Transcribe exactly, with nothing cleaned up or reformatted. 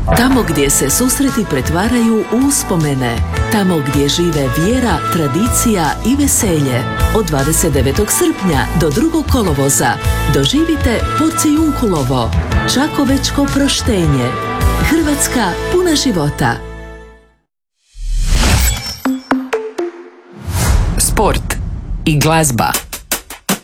Tamo gdje se susreti pretvaraju u uspomene. Tamo gdje žive vjera, tradicija i veselje. Od dvadeset devetog srpnja do drugog kolovoza doživite Porcijunkulovo, Čakovečko proštenje. Hrvatska puna života. Sport i glazba.